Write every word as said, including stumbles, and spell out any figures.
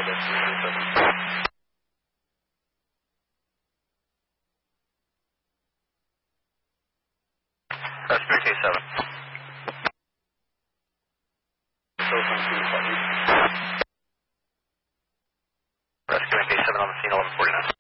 that's three three seven. That's three two seven. Telephone two five. Rescue K seven on the scene, eleven forty-nine.